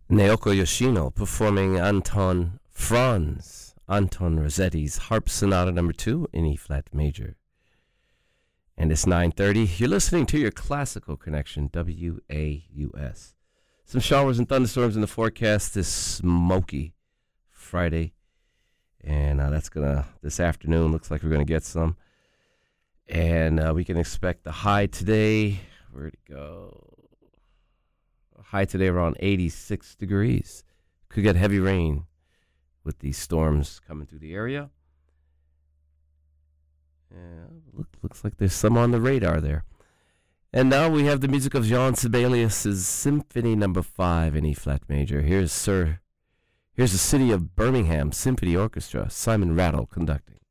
Naoko Yoshino performing Anton Rossetti's Harp Sonata Number 2 in E-flat major. And it's 9:30. You're listening to your Classical Connection, WAUS. Some showers and thunderstorms in the forecast this smoky Friday. And that's this afternoon, looks like we're going to get some. And we can expect the high today. Where'd it go? High today around 86 degrees. Could get heavy rain with these storms coming through the area. Yeah, looks like there's some on the radar there. And now we have the music of Jean Sibelius' Symphony Number 5 in E-flat major. Here's the City of Birmingham Symphony Orchestra, Simon Rattle conducting.